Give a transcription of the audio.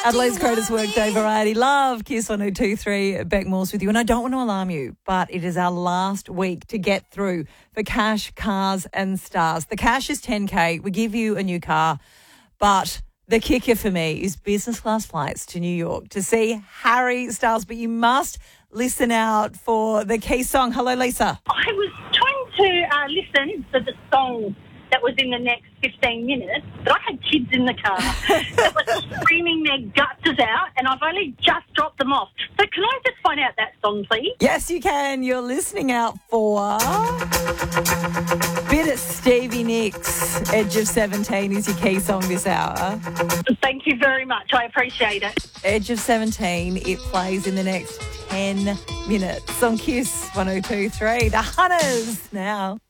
Adelaide's greatest workday variety. Love Kiss 102.3. Beck Morse with you. And I don't want to alarm you, but it is our last week to get through for cash, cars and stars. The cash is $10K. We give you a new car, but the kicker for me is business class flights to New York to see Harry Styles. But you must listen out for the key song. Hello, Lisa. I was trying to listen for the song that was in the next 15 minutes, but I had kids in the car that were screaming their guts out, and I've only just dropped them off. So can I just find out that song, please? Yes, you can. You're listening out for bit of Stevie Nicks. Edge of 17 is your key song this hour. Thank you very much. I appreciate it. Edge of 17, it plays in the next 10 minutes on Kiss 102.3. The Hunters now.